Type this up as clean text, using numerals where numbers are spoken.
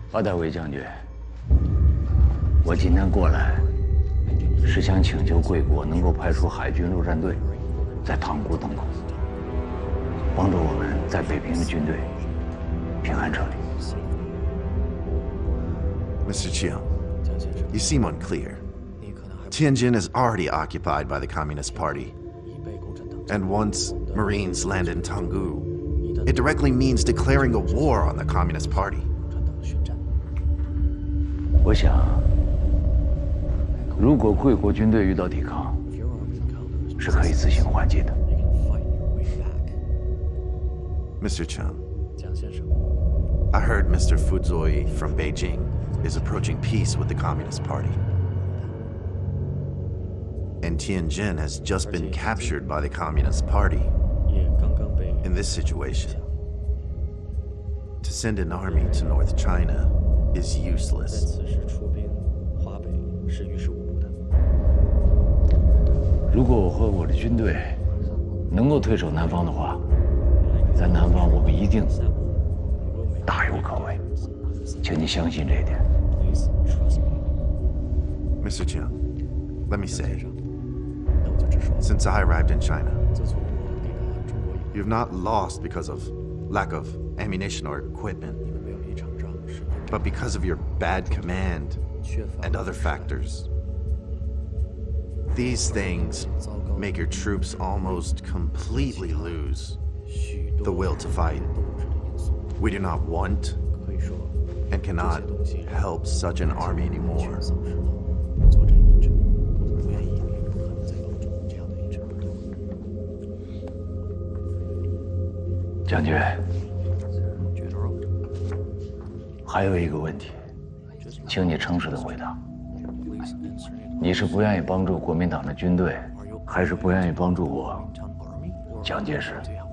巴大卫将军，我今天过来是想请求贵国能够派出海军陆战队，在塘沽登陆，帮助我们在北平的军队平安撤离。 Mr. Chiang, you seem unclear. Tianjin is already occupied by the Communist Party. And once Marines land in Tanggu, it directly means declaring a war on the Communist Party. 我想，如果贵国军队遇到抵抗，是可以自行还击的。 Mr. Chiang, I heard Mr. Fuzui from Beijing is approaching peace with the Communist Party. And Tianjin has just been captured by the Communist Party. In this situation, to send an army to North China is useless. 如果我和我的军队能够退守南方的话，在南方我们一定大有可为，请你相信这一点。 Mr. Chiang, let me say, since I arrived in China, you have not lost because of lack of ammunition or equipment, but because of your bad command and other factors. These things make your troops almost completely lose the will to fight. We do not want and cannot help such an army anymore. 将军，还有一个问题，请你诚实的回答：你是不愿意帮助国民党的军队，还是不愿意帮助我，蒋介石？